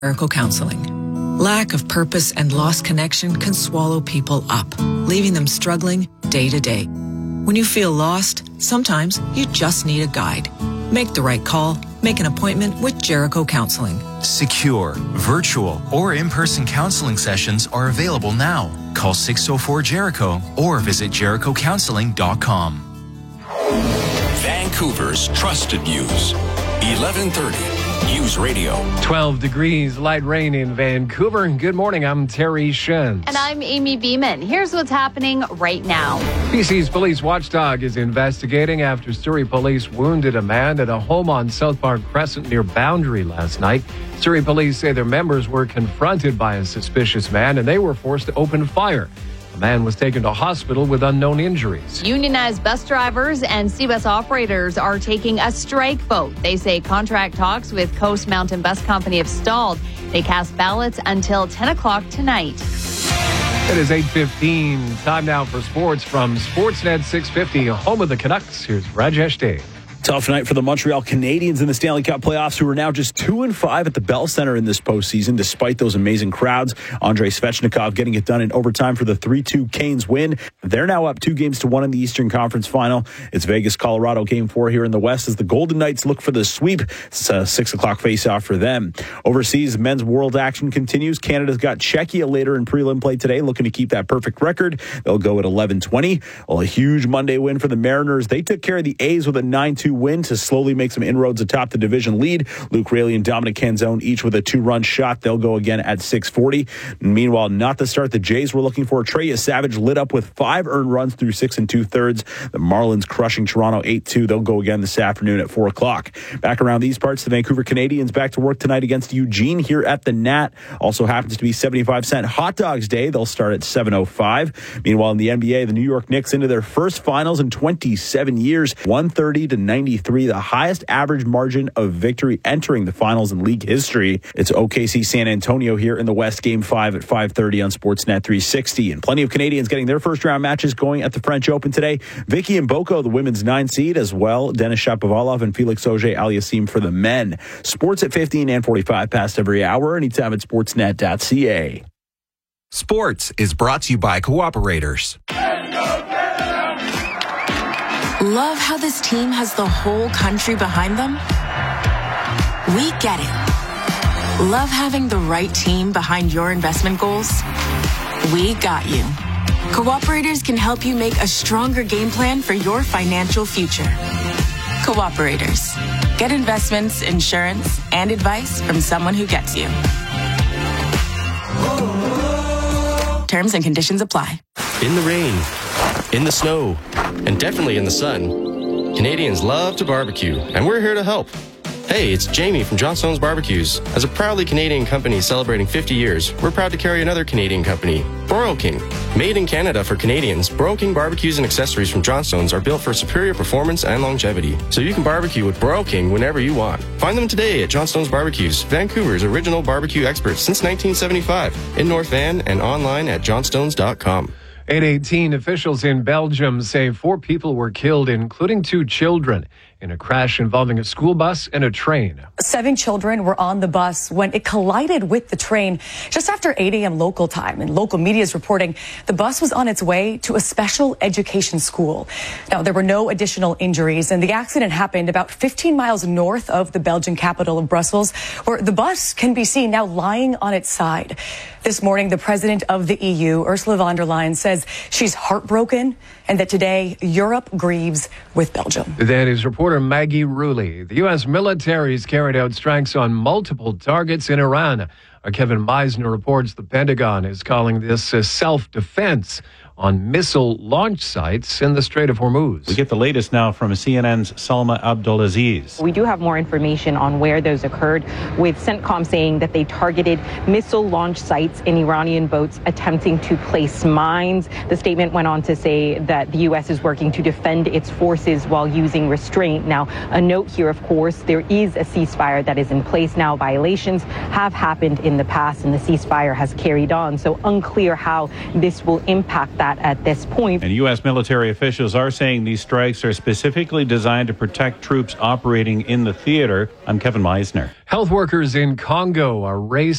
Jericho Counseling. Lack of purpose and lost connection can swallow people up, leaving them struggling day to day. When you feel lost, sometimes you just need a guide. Make the right call. Make an appointment with Jericho Counseling. Secure, virtual, or in-person counseling sessions are available now. Call 604-JERICHO or visit jerichocounseling.com. Vancouver's trusted news. 1130 News Radio. 12 degrees, light rain in Vancouver. Good morning, I'm Terry Shen. And I'm Amy Beeman. Here's what's happening right now. BC's police watchdog is investigating after Surrey police wounded a man at a home on South Park Crescent near Boundary last night. Surrey police say their members were confronted by a suspicious man and they were forced to open fire. The man was taken to hospital with unknown injuries. Unionized bus drivers and C-Bus operators are taking a strike vote. They say contract talks with Coast Mountain Bus Company have stalled. They cast ballots until 10 o'clock tonight. It is 8:15. Time now for sports from Sportsnet 650, home of the Canucks. Here's Rajesh Dave. Tough night for the Montreal Canadiens in the Stanley Cup playoffs, who are now just 2-5 at the Bell Center in this postseason, despite those amazing crowds. Andrei Svechnikov getting it done in overtime for the 3-2 Canes win. They're now up 2-1 in the Eastern Conference Final. It's Vegas, Colorado, Game 4 here in the West as the Golden Knights look for the sweep. It's a 6 o'clock face-off for them. Overseas, men's world action continues. Canada's got Czechia later in prelim play today, looking to keep that perfect record. They'll go at 11-20. Well, a huge Monday win for the Mariners. They took care of the A's with a 9-2 win to slowly make some inroads atop the division lead. Luke Raley and Dominic Canzone each with a 2-run shot. They'll go again at 6:40. Meanwhile, not the start the Jays were looking for. Trey Savage lit up with 5 earned runs through 6 2/3. The Marlins crushing Toronto 8-2. They'll go again this afternoon at 4 o'clock. Back around these parts, the Vancouver Canadians back to work tonight against Eugene here at the Nat. Also happens to be 75-cent Hot Dogs Day. They'll start at 7:05. Meanwhile, in the NBA, the New York Knicks into their first finals in 27 years, 130-93. The highest average margin of victory entering the finals in league history. It's OKC San Antonio here in the West, Game 5 at 5:30 on Sportsnet 360. And plenty of Canadians getting their first round matches going at the French Open today. Vicky Mboko, the women's 9 seed, as well. Denis Shapovalov and Felix Auger-Aliassime for the men. Sports at 15 and 45 past every hour, anytime at sportsnet.ca. Sports is brought to you by Cooperators. Love how this team has the whole country behind them? We get it. Love having the right team behind your investment goals? We got you. Cooperators can help you make a stronger game plan for your financial future. Cooperators. Get investments, insurance, and advice from someone who gets you. Terms and conditions apply. In the rain, in the snow, and definitely in the sun, Canadians love to barbecue, and we're here to help. Hey, it's Jamie from Johnstone's Barbecues. As a proudly Canadian company celebrating 50 years, we're proud to carry another Canadian company, Broil King. Made in Canada for Canadians, Broil King barbecues and accessories from Johnstone's are built for superior performance and longevity, so you can barbecue with Broil King whenever you want. Find them today at Johnstone's Barbecues, Vancouver's original barbecue experts since 1975, in North Van and online at johnstones.com. 8:18, officials in Belgium say 4 people were killed, including 2 children, in a crash involving a school bus and a train. 7 children were on the bus when it collided with the train just after 8 a.m. local time. And local media is reporting the bus was on its way to a special education school. Now, there were no additional injuries, and the accident happened about 15 miles north of the Belgian capital of Brussels, where the bus can be seen now lying on its side. This morning, the president of the EU, Ursula von der Leyen, says she's heartbroken and that today Europe grieves with Belgium. That is reporter Maggie Rulli. The U.S. military's carried out strikes on multiple targets in Iran. Our Kevin Meisner reports the Pentagon is calling this self-defense on missile launch sites in the Strait of Hormuz. We get the latest now from CNN's Salma Abdulaziz. We do have more information on where those occurred, with CENTCOM saying that they targeted missile launch sites in Iranian boats attempting to place mines. The statement went on to say that the U.S. is working to defend its forces while using restraint. Now, a note here, of course, there is a ceasefire that is in place now. Violations have happened in in the past, and the ceasefire has carried on. So unclear how this will impact that at this point. And U.S. military officials are saying these strikes are specifically designed to protect troops operating in the theater. I'm Kevin Meisner. Health workers in Congo are racing